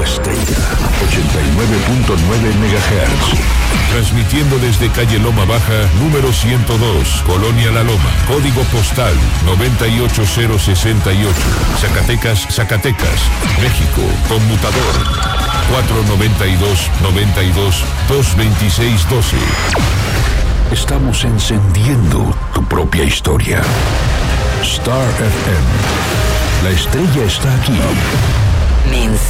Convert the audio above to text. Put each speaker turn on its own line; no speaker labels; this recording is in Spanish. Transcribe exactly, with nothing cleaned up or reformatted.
estrella, ochenta y nueve punto nueve megahertz.
Transmitiendo desde calle Loma Baja, número ciento dos, Colonia La Loma, código postal noventa y ocho cero sesenta y ocho, Zacatecas, Zacatecas, México, conmutador cuatro noventa y dos, noventa y dos, dos veintiséis doce.
Estamos encendiendo tu propia historia. Star F M. La estrella está aquí.